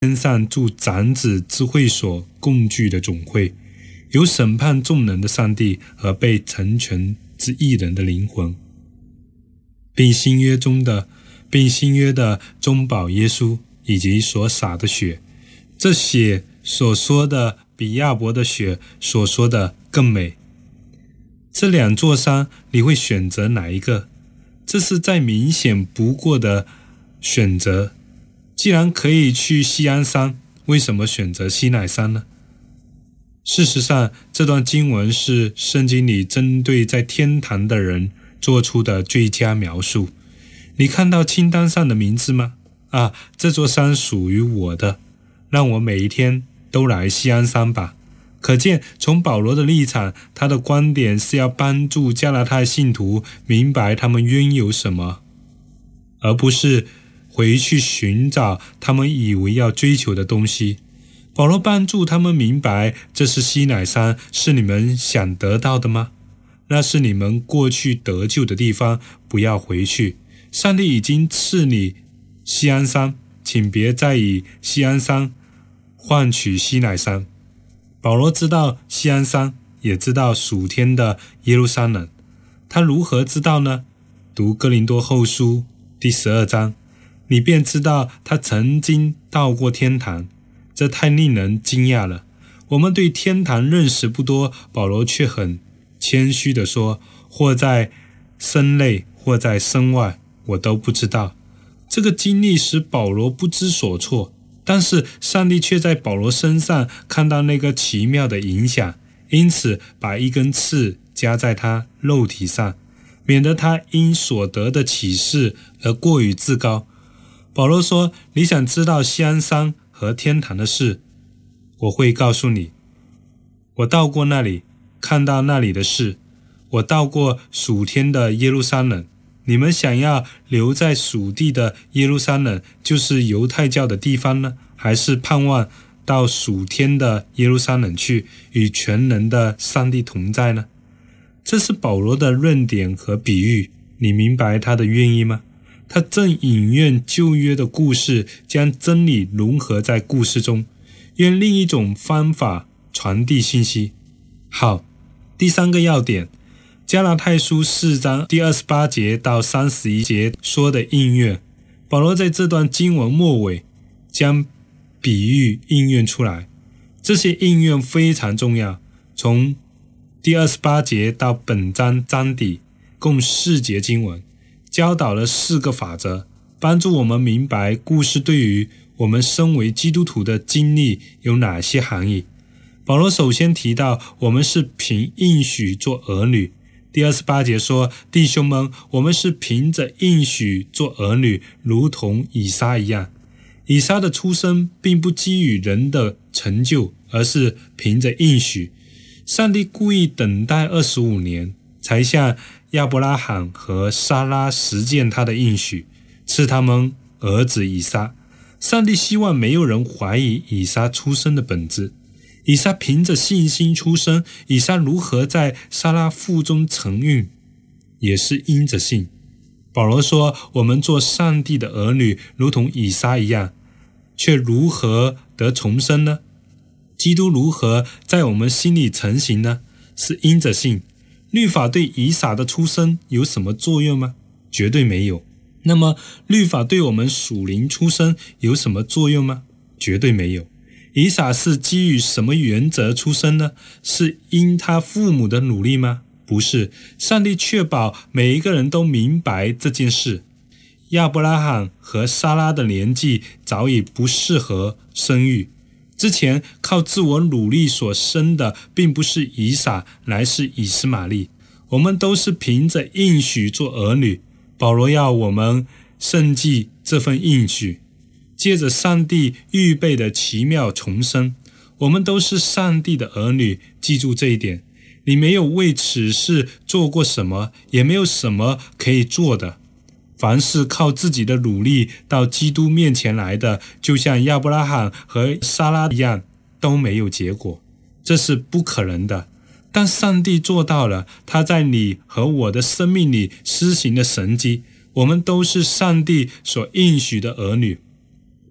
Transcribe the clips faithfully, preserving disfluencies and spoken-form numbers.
天上住长子之会所共聚的总会，有审判众人的上帝和被成全之义人的灵魂，并新约中的并新约的中保耶稣以及所洒的血。这血所说的比亚伯的血所说的更美。这两座山你会选择哪一个？这是再明显不过的选择。既然可以去锡安山，为什么选择西乃山呢？事实上，这段经文是圣经里针对在天堂的人做出的最佳描述。你看到清单上的名字吗？啊，这座山属于我的，让我每一天都来锡安山吧。可见从保罗的立场，他的观点是要帮助加拉太信徒明白他们拥有什么，而不是回去寻找他们以为要追求的东西。保罗帮助他们明白，这是西乃山，是你们想得到的吗？那是你们过去得救的地方，不要回去。上帝已经赐你锡安山，请别再以锡安山换取西乃山。保罗知道锡安山，也知道属天的耶路撒冷。他如何知道呢？读哥林多后书第十二章，你便知道他曾经到过天堂。这太令人惊讶了。我们对天堂认识不多，保罗却很谦虚地说，或在身内，或在身外，我都不知道。这个经历使保罗不知所措，但是上帝却在保罗身上看到那个奇妙的影响，因此把一根刺加在他肉体上，免得他因所得的启示而过于自高。保罗说，你想知道锡安山和天堂的事，我会告诉你。我到过那里，看到那里的事。我到过属天的耶路撒冷。你们想要留在属地的耶路撒冷，就是犹太教的地方呢，还是盼望到属天的耶路撒冷去，与全能的上帝同在呢？这是保罗的论点和比喻，你明白他的愿意吗？他正引用旧约的故事，将真理融合在故事中，用另一种方法传递信息。好，第三个要点，加拉太书四章第二十八节到三十一节说的应用。保罗在这段经文末尾将比喻应用出来，这些应用非常重要。从第二十八节到本章章底共四节经文，教导了四个法则，帮助我们明白故事对于我们身为基督徒的经历有哪些含义。保罗首先提到，我们是凭应许做儿女。第二十八节说，弟兄们，我们是凭着应许做儿女，如同以撒一样。以撒的出生并不基于人的成就，而是凭着应许。上帝故意等待二十五年，才向亚伯拉罕和撒拉实践他的应许，赐他们儿子以撒。上帝希望没有人怀疑以撒出生的本质。以撒凭着信心出生，以撒如何在撒拉腹中承孕，也是因着信。保罗说，我们做上帝的儿女，如同以撒一样，却如何得重生呢？基督如何在我们心里成型呢？是因着信。律法对以撒的出生有什么作用吗？绝对没有。那么律法对我们属灵出生有什么作用吗？绝对没有。以撒是基于什么原则出生呢？是因他父母的努力吗？不是。上帝确保每一个人都明白这件事。亚伯拉罕和撒拉的年纪早已不适合生育，之前靠自我努力所生的并不是以撒，乃是以实玛利。我们都是凭着应许做儿女。保罗要我们慎记这份应许，借着上帝预备的奇妙重生，我们都是上帝的儿女。记住这一点，你没有为此事做过什么，也没有什么可以做的。凡是靠自己的努力到基督面前来的，就像亚伯拉罕和撒拉一样，都没有结果，这是不可能的。但上帝做到了，他在你和我的生命里施行的神迹。我们都是上帝所应许的儿女。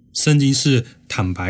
圣经是坦白